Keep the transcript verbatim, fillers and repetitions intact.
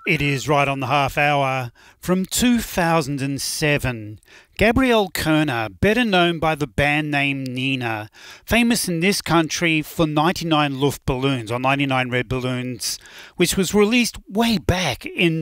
It is right on the half hour. From two thousand seven, Gabrielle Kerner, better known by the band name Nina, famous in this country for ninety-nine Luftballons or ninety-nine Red Balloons, which was released way back in